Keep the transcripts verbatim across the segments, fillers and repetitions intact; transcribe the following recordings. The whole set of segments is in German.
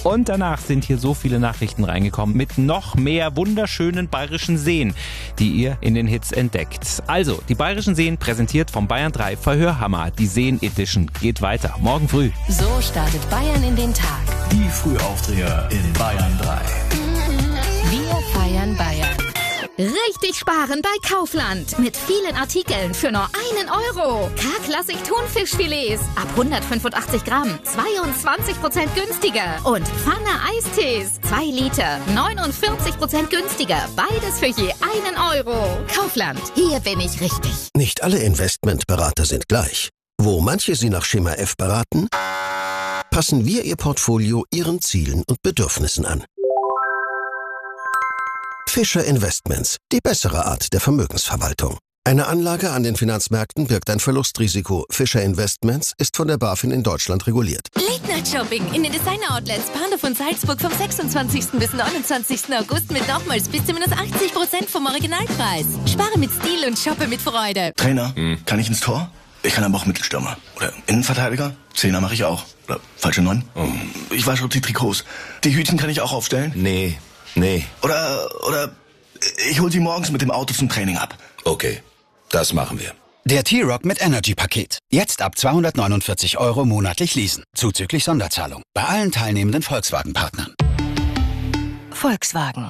Und danach sind hier so viele Nachrichten reingekommen mit noch mehr wunderschönen bayerischen Seen, die ihr in den Hits entdeckt. Also, die bayerischen Seen präsentiert vom Bayern drei Verhörhammer. Die Seen Edition geht weiter. Morgen früh. So startet Bayern in den Tag. Die Frühaufdreher in Bayern drei. Wir feiern Bayern. Richtig sparen bei Kaufland. Mit vielen Artikeln für nur einen Euro. K-Klassik Thunfischfilets ab hundertfünfundachtzig Gramm. zweiundzwanzig Prozent günstiger. Und Pfanne Eistees. zwei Liter. neunundvierzig Prozent günstiger. Beides für je einen Euro. Kaufland. Hier bin ich richtig. Nicht alle Investmentberater sind gleich. Wo manche Sie nach Schema F beraten, passen wir Ihr Portfolio Ihren Zielen und Bedürfnissen an. Fischer Investments, die bessere Art der Vermögensverwaltung. Eine Anlage an den Finanzmärkten birgt ein Verlustrisiko. Fischer Investments ist von der BaFin in Deutschland reguliert. Late-Night-Shopping in den Designer-Outlets Panda von Salzburg vom sechsundzwanzigsten bis neunundzwanzigsten August mit nochmals bis zu minus achtzig Prozent vom Originalpreis. Spare mit Stil und shoppe mit Freude. Trainer, hm. kann ich ins Tor? Ich kann aber auch Mittelstürmer. Oder Innenverteidiger? Zehner mache ich auch. Oder falsche Neun? Oh. Ich wasche die Trikots. Die Hütchen kann ich auch aufstellen? Nee. Nee. Oder, oder ich hol sie morgens mit dem Auto zum Training ab. Okay, das machen wir. Der T-Rock mit Energy-Paket. Jetzt ab zweihundertneunundvierzig Euro monatlich leasen. Zuzüglich Sonderzahlung. Bei allen teilnehmenden Volkswagen-Partnern. Volkswagen.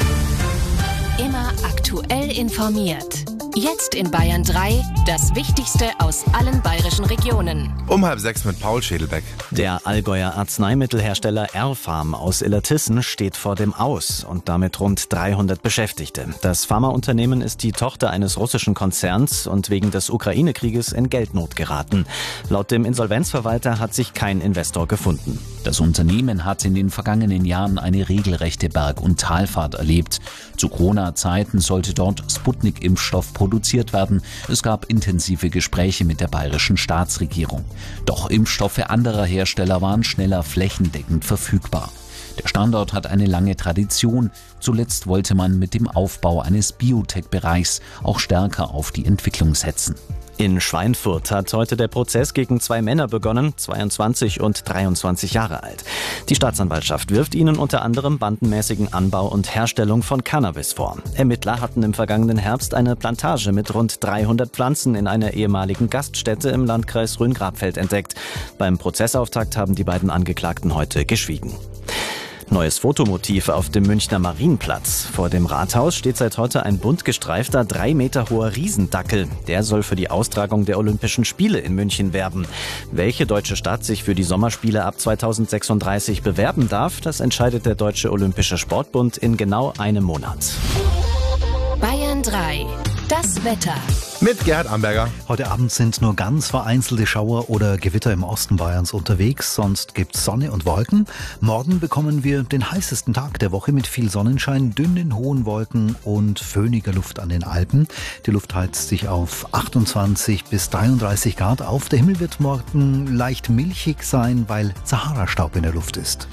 Immer aktuell informiert. Jetzt in Bayern drei, das Wichtigste aus allen bayerischen Regionen. Um halb sechs mit Paul Schädelbeck. Der Allgäuer Arzneimittelhersteller R-Pharm aus Illertissen steht vor dem Aus und damit rund dreihundert Beschäftigte. Das Pharmaunternehmen ist die Tochter eines russischen Konzerns und wegen des Ukraine-Krieges in Geldnot geraten. Laut dem Insolvenzverwalter hat sich kein Investor gefunden. Das Unternehmen hat in den vergangenen Jahren eine regelrechte Berg- und Talfahrt erlebt. Zu Corona-Zeiten sollte dort Sputnik-Impfstoff produziert werden. Es gab intensive Gespräche mit der bayerischen Staatsregierung. Doch Impfstoffe anderer Hersteller waren schneller flächendeckend verfügbar. Der Standort hat eine lange Tradition. Zuletzt wollte man mit dem Aufbau eines Biotech-Bereichs auch stärker auf die Entwicklung setzen. In Schweinfurt hat heute der Prozess gegen zwei Männer begonnen, zweiundzwanzig und dreiundzwanzig Jahre alt. Die Staatsanwaltschaft wirft ihnen unter anderem bandenmäßigen Anbau und Herstellung von Cannabis vor. Ermittler hatten im vergangenen Herbst eine Plantage mit rund dreihundert Pflanzen in einer ehemaligen Gaststätte im Landkreis Rhön-Grabfeld entdeckt. Beim Prozessauftakt haben die beiden Angeklagten heute geschwiegen. Neues Fotomotiv auf dem Münchner Marienplatz. Vor dem Rathaus steht seit heute ein bunt gestreifter, drei Meter hoher Riesendackel. Der soll für die Austragung der Olympischen Spiele in München werben. Welche deutsche Stadt sich für die Sommerspiele ab zweitausendsechsunddreißig bewerben darf, das entscheidet der Deutsche Olympische Sportbund in genau einem Monat. Bayern drei. Das Wetter. Mit Gerhard Amberger. Heute Abend sind nur ganz vereinzelte Schauer oder Gewitter im Osten Bayerns unterwegs, sonst gibt's Sonne und Wolken. Morgen bekommen wir den heißesten Tag der Woche mit viel Sonnenschein, dünnen hohen Wolken und föhniger Luft an den Alpen. Die Luft heizt sich auf achtundzwanzig bis dreiunddreißig Grad auf. Der Himmel wird morgen leicht milchig sein, weil Sahara-Staub in der Luft ist.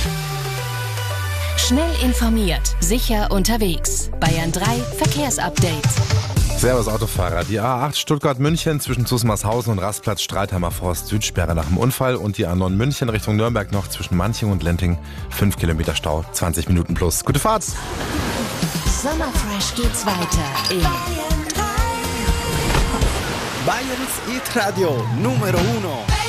Schnell informiert, sicher unterwegs. Bayern drei Verkehrsupdate. Servus Autofahrer. Die A acht Stuttgart-München zwischen Zusmarshausen und Rastplatz Streitheimer Forst Südsperre nach dem Unfall und die A neun München Richtung Nürnberg noch zwischen Manching und Lenting. fünf Kilometer Stau, zwanzig Minuten plus. Gute Fahrt! Sommerfresh geht's weiter in Bayerns Hit Radio Numero uno.